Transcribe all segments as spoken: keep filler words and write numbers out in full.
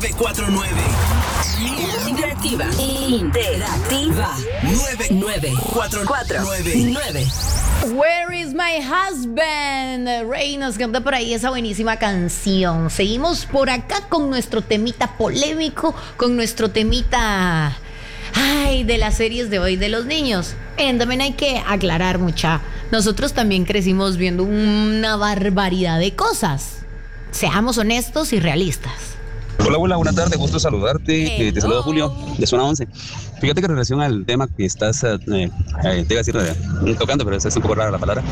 cuatro nueve. Interactiva. Interactiva. nueve nueve cuatro nueve nueve. Where is my husband? Rey nos canta por ahí esa buenísima canción. Seguimos por acá con nuestro temita polémico, con nuestro temita, ay, de las series de hoy de los niños. Miren, también hay que aclarar, mucha. Nosotros también crecimos viendo una barbaridad de cosas. Seamos honestos y realistas. Hola, hola, buenas tardes, gusto saludarte. Eh, te saluda Julio, de Zona once. Fíjate que en relación al tema que estás, eh, eh, te iba a decir, eh, tocando, pero es un poco rara la palabra.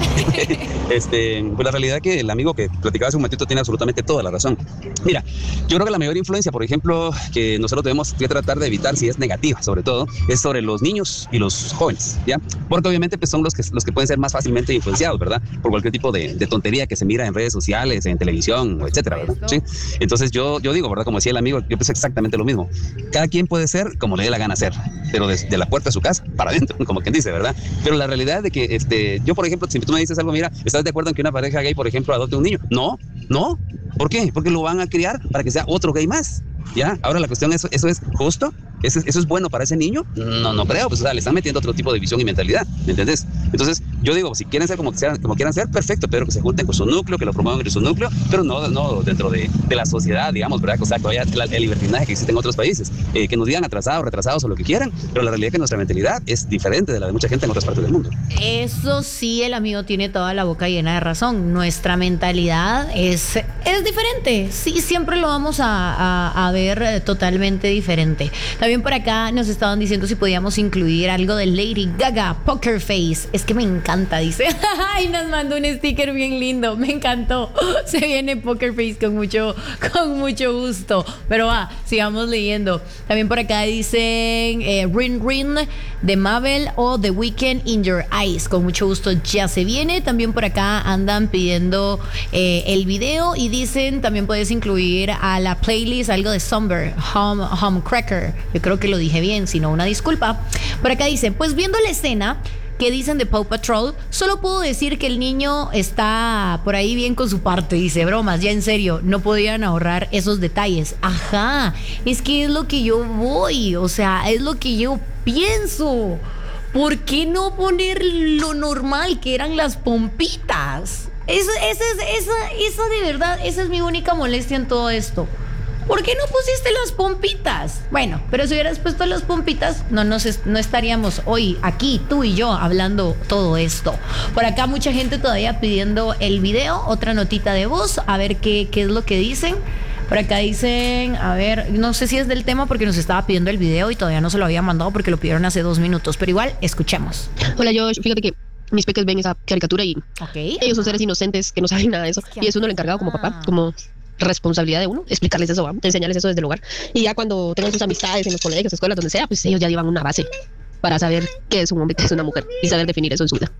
este, pues la realidad es que el amigo que platicaba hace un momentito tiene absolutamente toda la razón. Mira, yo creo que la mayor influencia, por ejemplo, que nosotros debemos que tratar de evitar, si es negativa sobre todo, es sobre los niños y los jóvenes, ¿ya? Porque obviamente pues, son los que, los que pueden ser más fácilmente influenciados, ¿verdad? Por cualquier tipo de, de tontería que se mira en redes sociales, en televisión, etcétera, ¿verdad? ¿Sí? Entonces yo, yo digo, ¿verdad? Como decía el amigo, yo pienso exactamente lo mismo. Cada quien puede ser como le dé la gana ser, pero desde la puerta de su casa para adentro, como quien dice, ¿verdad? Pero la realidad es de que este, yo, por ejemplo, si tú me dices algo, mira, ¿estás de acuerdo en que una pareja gay, por ejemplo, adopte un niño? No, no. ¿Por qué? Porque lo van a criar para que sea otro gay más. ¿Ya? Ahora la cuestión es, ¿eso es justo? ¿Eso, ¿Eso es bueno para ese niño? No, no creo, pues o sea, le están metiendo otro tipo de visión y mentalidad, ¿me entiendes? Entonces, yo digo, si quieren ser como, sean, como quieran ser, perfecto, pero que se junten con su núcleo, que lo promuevan en su núcleo, pero no, no dentro de, de la sociedad, digamos, ¿verdad? O sea, que vaya el, el libertinaje que existe en otros países, eh, que nos digan atrasados, retrasados o lo que quieran, pero la realidad es que nuestra mentalidad es diferente de la de mucha gente en otras partes del mundo. Eso sí, el amigo tiene toda la boca llena de razón. Nuestra mentalidad es, es diferente. Sí, siempre lo vamos a, a, a ver totalmente diferente. También por acá nos estaban diciendo si podíamos incluir algo de Lady Gaga, Poker Face. Es que me encanta, dice. Ay, nos mandó un sticker bien lindo. Me encantó. Se viene Poker Face con mucho, con mucho gusto. Pero va, sigamos leyendo. También por acá dicen eh, Rin Rin de Mabel o The Weeknd in Your Eyes. Con mucho gusto ya se viene. También por acá andan pidiendo eh, el video y dicen también puedes incluir a la playlist algo de Somber, Home, Home Cracker. Yo creo que lo dije bien, si no una disculpa. Por acá dicen, pues viendo la escena que dicen de Paw Patrol, solo puedo decir que el niño está por ahí bien con su parte. Dice, bromas, ya en serio, no podían ahorrar esos detalles. Ajá, es que es lo que yo voy, o sea, es lo que yo pienso. ¿Por qué no poner lo normal que eran las pompitas? Esa, esa, esa, esa de verdad, esa es mi única molestia en todo esto. ¿Por qué no pusiste las pompitas? Bueno, pero si hubieras puesto las pompitas, no, nos es, no estaríamos hoy aquí, tú y yo, hablando todo esto. Por acá mucha gente todavía pidiendo el video, otra notita de voz, a ver qué, qué es lo que dicen. Por acá dicen, a ver, no sé si es del tema porque nos estaba pidiendo el video y todavía no se lo había mandado porque lo pidieron hace dos minutos, pero igual, escuchemos. Hola, yo, fíjate que mis peques ven esa caricatura y okay. Ellos son seres inocentes que no saben nada de eso. Y es uno el encargado como papá, como responsabilidad de uno, explicarles eso, ¿va? Enseñarles eso desde el hogar. Y ya cuando tengan sus amistades en los colegios, escuelas, donde sea, pues ellos ya llevan una base para saber qué es un hombre, qué es una mujer y saber definir eso en su vida.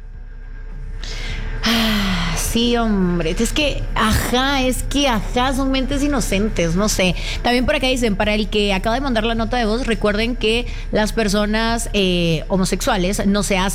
Ah, sí, hombre, es que, ajá, es que, ajá, son mentes inocentes, no sé. También por acá dicen, para el que acaba de mandar la nota de voz, recuerden que las personas eh, homosexuales no se hacen